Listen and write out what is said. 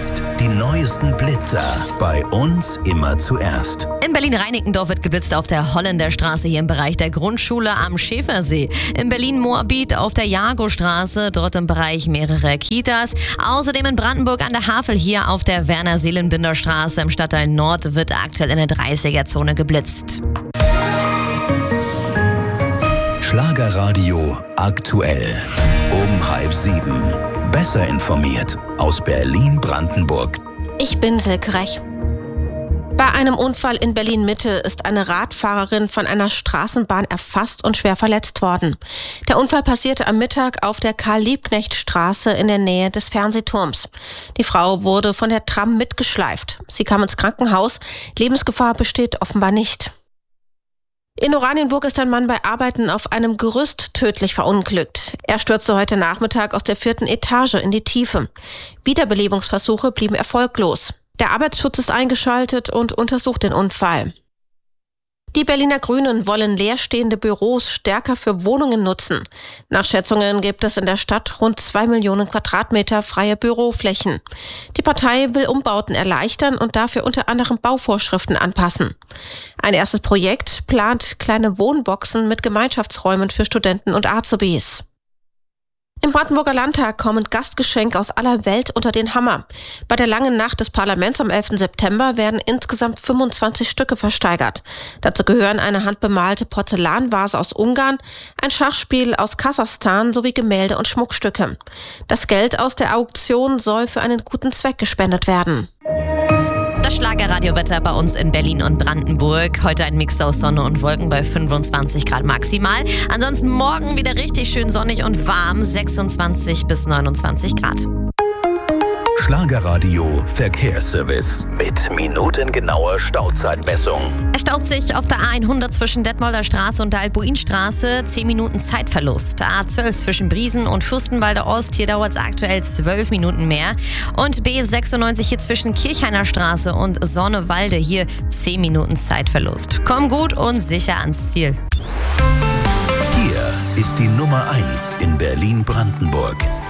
Jetzt die neuesten Blitzer. Bei uns immer zuerst. In Berlin-Reinickendorf wird geblitzt auf der Holländerstraße hier im Bereich der Grundschule am Schäfersee. In Berlin-Moabit auf der Jagostraße, dort im Bereich mehrere Kitas. Außerdem in Brandenburg an der Havel hier auf der Werner-Seelenbinder-Straße im Stadtteil Nord wird aktuell in der 30er-Zone geblitzt. Schlagerradio aktuell. Um 6:30. Besser informiert aus Berlin-Brandenburg. Ich bin Silke Rech. Bei einem Unfall in Berlin-Mitte ist eine Radfahrerin von einer Straßenbahn erfasst und schwer verletzt worden. Der Unfall passierte am Mittag auf der Karl-Liebknecht-Straße in der Nähe des Fernsehturms. Die Frau wurde von der Tram mitgeschleift. Sie kam ins Krankenhaus. Lebensgefahr besteht offenbar nicht. In Oranienburg ist ein Mann bei Arbeiten auf einem Gerüst tödlich verunglückt. Er stürzte heute Nachmittag aus der 4. Etage in die Tiefe. Wiederbelebungsversuche blieben erfolglos. Der Arbeitsschutz ist eingeschaltet und untersucht den Unfall. Die Berliner Grünen wollen leerstehende Büros stärker für Wohnungen nutzen. Nach Schätzungen gibt es in der Stadt rund 2 Millionen Quadratmeter freie Büroflächen. Die Partei will Umbauten erleichtern und dafür unter anderem Bauvorschriften anpassen. Ein erstes Projekt plant kleine Wohnboxen mit Gemeinschaftsräumen für Studenten und Azubis. Im Brandenburger Landtag kommen Gastgeschenke aus aller Welt unter den Hammer. Bei der langen Nacht des Parlaments am 11. September werden insgesamt 25 Stücke versteigert. Dazu gehören eine handbemalte Porzellanvase aus Ungarn, ein Schachspiel aus Kasachstan sowie Gemälde und Schmuckstücke. Das Geld aus der Auktion soll für einen guten Zweck gespendet werden. Das Schlagerradiowetter bei uns in Berlin und Brandenburg. Heute ein Mix aus Sonne und Wolken bei 25 Grad maximal. Ansonsten morgen wieder richtig schön sonnig und warm, 26 bis 29 Grad. Schlagerradio Verkehrsservice mit minutengenauer Stauzeitmessung. Es staut sich auf der A100 zwischen Detmolder Straße und der Albuinstraße. 10 Minuten Zeitverlust. A12 zwischen Briesen und Fürstenwalder Ost. Hier dauert es aktuell 12 Minuten mehr. Und B96 hier zwischen Kirchhainer Straße und Sonnewalde. Hier 10 Minuten Zeitverlust. Komm gut und sicher ans Ziel. Hier ist die Nummer 1 in Berlin-Brandenburg.